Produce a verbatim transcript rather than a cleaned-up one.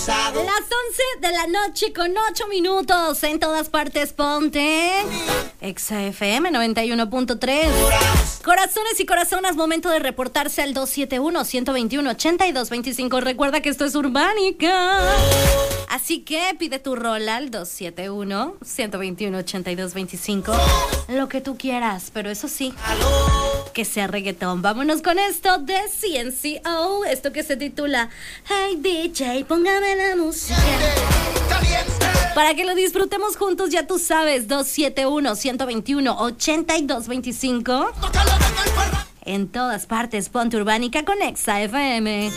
pasado. Las once de la noche con ocho minutos. En todas partes ponte Exa F M noventa y uno punto tres. Corazones y corazonas, momento de reportarse al dos siete uno, uno dos uno, ocho dos dos cinco. Recuerda que esto es Urbánica. Así que pide tu rola al dos siete uno, uno dos uno, ocho dos dos cinco. Lo que tú quieras, pero eso sí, que sea reggaetón. Vámonos con esto de C N C O. Esto que se titula Hey D J, póngame la música. Para que lo disfrutemos juntos, ya tú sabes, dos siete uno, uno dos uno, ocho dos dos cinco. En todas partes, ponte Urbánica con Exa F M.